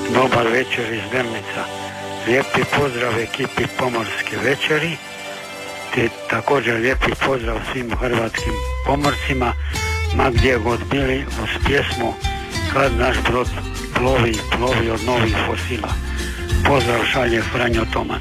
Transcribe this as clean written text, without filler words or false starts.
Dobar večer iz Delnica. Lijepi pozdrav ekipi Pomorske večeri, te također lijepi pozdrav svim hrvatskim pomorcima, ma gdje god bili, uz pjesmu Kad naš brod plovi od novih fosila. Pozdrav šalje Franjo Toman.